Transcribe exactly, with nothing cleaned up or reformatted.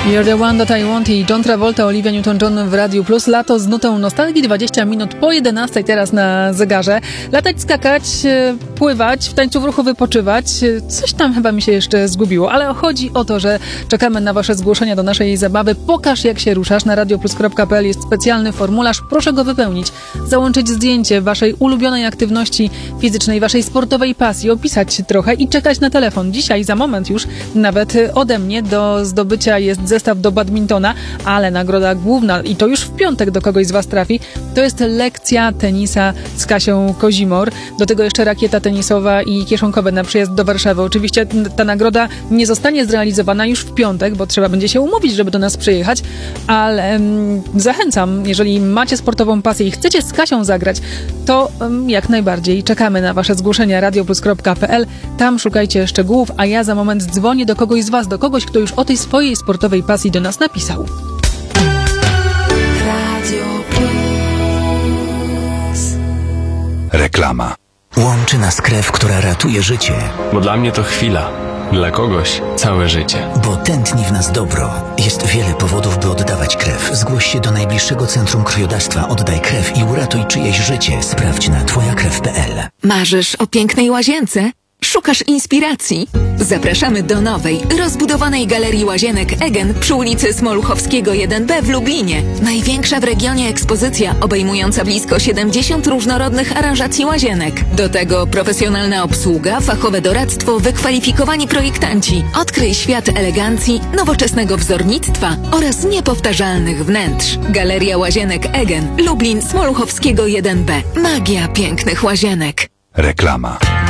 You're the one that I want i John Travolta, Olivia Newton-John w Radiu Plus. Lato z nutą nostalgii, dwadzieścia minut po jedenastej teraz na zegarze. Latać, skakać, pływać, w tańcu w ruchu wypoczywać. Coś tam chyba mi się jeszcze zgubiło, ale chodzi o to, że czekamy na wasze zgłoszenia do naszej zabawy. Pokaż, jak się ruszasz. Na radioplus kropka pe el jest specjalny formularz. Proszę go wypełnić. Załączyć zdjęcie waszej ulubionej aktywności fizycznej, waszej sportowej pasji, opisać trochę i czekać na telefon. Dzisiaj, za moment już, nawet ode mnie do zdobycia jest zestaw do badmintona, ale nagroda główna, i to już w piątek do kogoś z was trafi, to jest lekcja tenisa z Kasią Kozimor. Do tego jeszcze rakieta tenisowa i kieszonkowe na przyjazd do Warszawy. Oczywiście ta nagroda nie zostanie zrealizowana już w piątek, bo trzeba będzie się umówić, żeby do nas przyjechać, ale um, zachęcam, jeżeli macie sportową pasję i chcecie z Kasią zagrać, to um, jak najbardziej czekamy na wasze zgłoszenia. radioplus kropka pe el, tam szukajcie szczegółów, a ja za moment dzwonię do kogoś z was, do kogoś, kto już o tej swojej sportowej pasji do nas napisał. Radio Plus. Reklama. Łączy nas krew, która ratuje życie. Bo dla mnie to chwila, dla kogoś całe życie. Bo tętni w nas dobro. Jest wiele powodów, by oddawać krew. Zgłoś się do najbliższego centrum krwiodawstwa. Oddaj krew i uratuj czyjeś życie. Sprawdź na twoja krew kropka pe el. Marzysz o pięknej łazience? Szukasz inspiracji? Zapraszamy do nowej, rozbudowanej Galerii Łazienek Egen przy ulicy Smoluchowskiego jeden be w Lublinie. Największa w regionie ekspozycja obejmująca blisko siedemdziesiąt różnorodnych aranżacji łazienek. Do tego profesjonalna obsługa, fachowe doradztwo, wykwalifikowani projektanci. Odkryj świat elegancji, nowoczesnego wzornictwa oraz niepowtarzalnych wnętrz. Galeria Łazienek Egen, Lublin, Smoluchowskiego jeden be. Magia pięknych łazienek. Reklama.